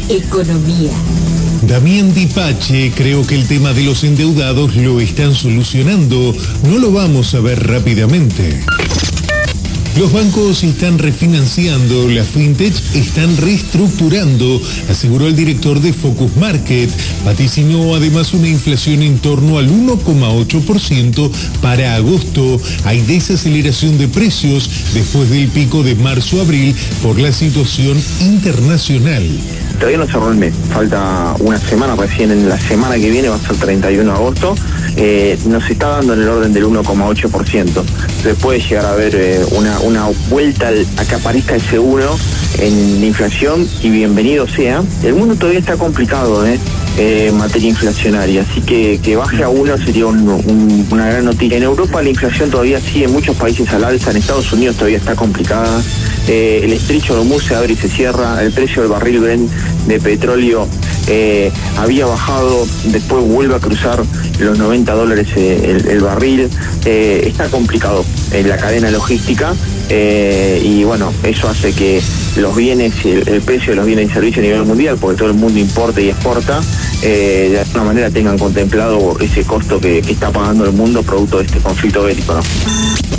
Economía. Damián Dipache, creo que el tema de los endeudados lo están solucionando. No lo vamos a ver rápidamente. Los bancos están refinanciando, las fintech están reestructurando, aseguró el director de Focus Market. Vaticinó además una inflación en torno al 1,8% para agosto. Hay desaceleración de precios después del pico de marzo-abril por la situación internacional. Todavía no cerró el mes, falta una semana, recién en la semana que viene va a ser 31 de agosto, nos está dando en el orden del 1,8%. Se puede llegar a ver una vuelta a que aparezca ese 1 en inflación y bienvenido sea. El mundo todavía está complicado en materia inflacionaria, así que baje a 1 sería una gran noticia. En Europa la inflación todavía sigue en muchos países al alza, en Estados Unidos todavía está complicada. El estrecho de Hormuz se abre y se cierra, el precio del barril Brent de petróleo había bajado, después vuelve a cruzar los $90 el barril. Está complicado en la cadena logística y bueno, eso hace que los bienes, el precio de los bienes y servicios a nivel mundial, porque todo el mundo importa y exporta, de alguna manera tengan contemplado ese costo que está pagando el mundo producto de este conflicto bélico, ¿no?